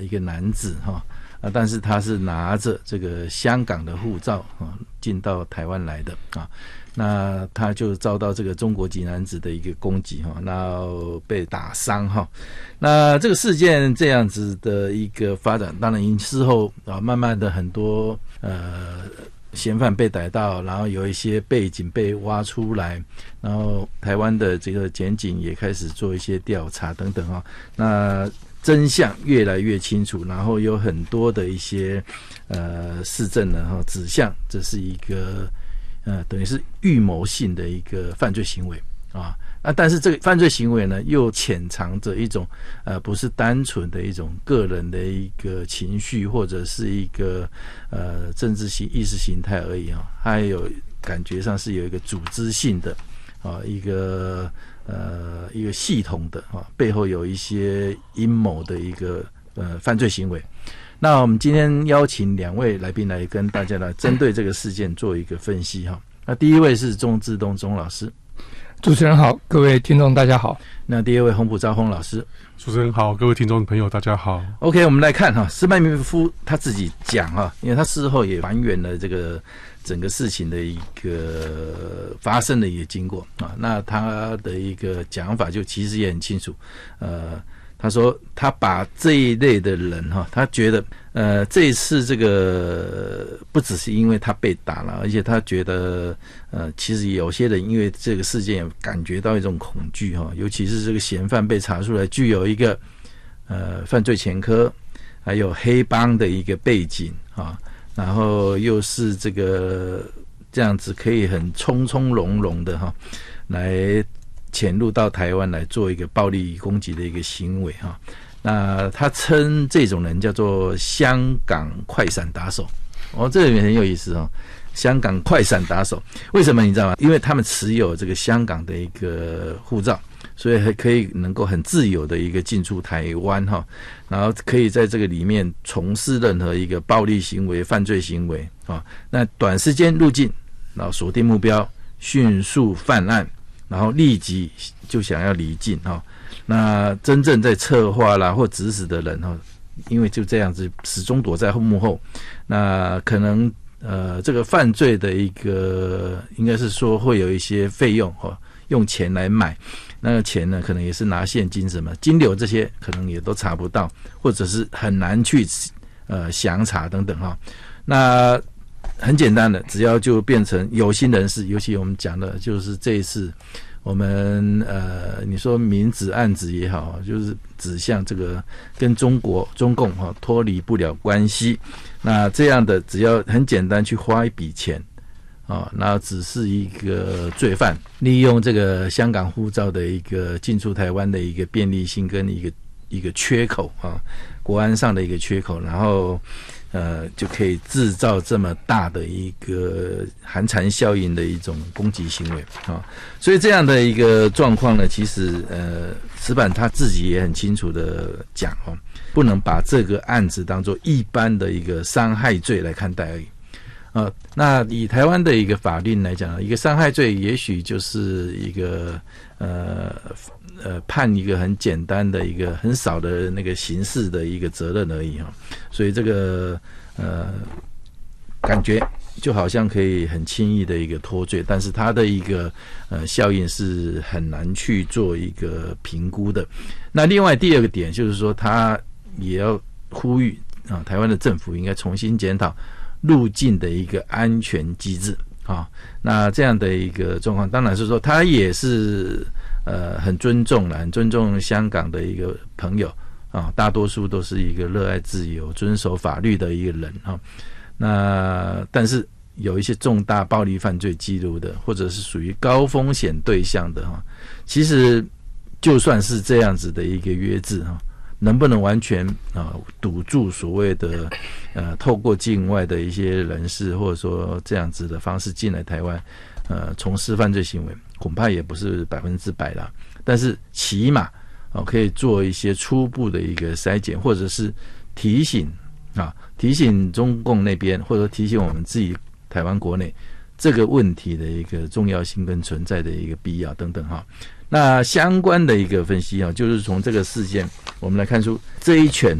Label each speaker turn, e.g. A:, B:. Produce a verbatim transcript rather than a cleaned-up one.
A: 呃一个男子哈。啊，但是他是拿着这个香港的护照啊进到台湾来的啊，那他就遭到这个中国籍男子的一个攻击哈，然后被打伤哈。那这个事件这样子的一个发展，当然因事后啊，慢慢的很多呃嫌犯被逮到，然后有一些背景被挖出来，然后台湾的这个检警也开始做一些调查等等哈。那真相越来越清楚，然后有很多的一些呃事证呢哈，指向这是一个呃等于是预谋性的一个犯罪行为啊。那但是这个犯罪行为呢，又潜藏着一种呃不是单纯的一种个人的一个情绪或者是一个呃政治性意识形态而已啊，它有感觉上是有一个组织性的啊一个。呃，一个系统的啊，背后有一些阴谋的一个呃犯罪行为。那我们今天邀请两位来宾来跟大家来针对这个事件做一个分析哈。那第一位是钟志东钟老师，
B: 主持人好，各位听众大家好。
A: 那第二位洪普昭洪老师，
C: 主持人好，各位听众朋友大家好。
A: OK， 我们来看哈，斯麦密夫他自己讲哈，因为他事后也还原了这个。整个事情的一个发生的一个经过啊，那他的一个讲法就其实也很清楚，呃，他说他把这一类的人哈，他觉得呃这一次这个不只是因为他被打了，而且他觉得呃其实有些人因为这个事件感觉到一种恐惧哈，尤其是这个嫌犯被查出来具有一个呃犯罪前科，还有黑帮的一个背景啊。然后又是这个这样子可以很从从容容的哈，来潜入到台湾来做一个暴力攻击的一个行为哈。那他称这种人叫做香港快闪打手，哦，这里面很有意思哦。香港快闪打手，为什么你知道吗？因为他们持有这个香港的一个护照，所以还可以能够很自由的一个进出台湾哈，然后可以在这个里面从事任何一个暴力行为、犯罪行为啊。那短时间入境，然后锁定目标，迅速犯案，然后立即就想要离境哈。那真正在策划啦或指使的人哈，因为就这样子始终躲在幕后，那可能。呃，这个犯罪的一个应该是说会有一些费用哈，用钱来买，那个钱呢可能也是拿现金什么金流这些可能也都查不到，或者是很难去呃详查等等哈。那很简单的，只要就变成有心人士，尤其我们讲的就是这一次我们呃你说明指暗指也好，就是指向这个跟中国中共哈脱离不了关系。那这样的只要很简单去花一笔钱啊，那只是一个罪犯利用这个香港护照的一个进出台湾的一个便利性跟一个一个缺口啊，国安上的一个缺口，然后呃就可以制造这么大的一个寒蝉效应的一种攻击行为啊，所以这样的一个状况呢，其实呃石板他自己也很清楚的讲哦。不能把这个案子当作一般的一个伤害罪来看待而已，呃，那以台湾的一个法令来讲，一个伤害罪也许就是一个呃呃判一个很简单的一个很少的那个刑事的一个责任而已哈，所以这个呃感觉就好像可以很轻易的一个脱罪，但是它的一个呃效应是很难去做一个评估的。那另外第二个点就是说，它也要呼吁啊，台湾的政府应该重新检讨入境的一个安全机制啊。那这样的一个状况，当然是说他也是呃很尊重了，很尊重香港的一个朋友啊，大多数都是一个热爱自由、遵守法律的一个人啊。那但是有一些重大暴力犯罪记录的，或者是属于高风险对象的哈，其实就算是这样子的一个约制哈。能不能完全啊堵住所谓的呃透过境外的一些人士或者说这样子的方式进来台湾呃从事犯罪行为，恐怕也不是百分之百啦。但是起码啊可以做一些初步的一个筛检，或者是提醒啊提醒中共那边，或者提醒我们自己台湾国内这个问题的一个重要性跟存在的一个必要等等哈。那相关的一个分析啊，就是从这个事件我们来看出这一拳